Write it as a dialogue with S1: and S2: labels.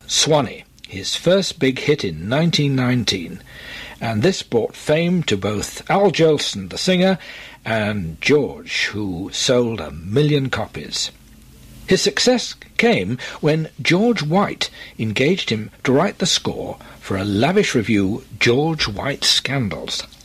S1: Swanee, his first big hit in 1919, and this brought fame to both Al Jolson, the singer, and George, who sold 1 million copies. His success came when George White engaged him to write the score for a lavish revue, George White Scandals.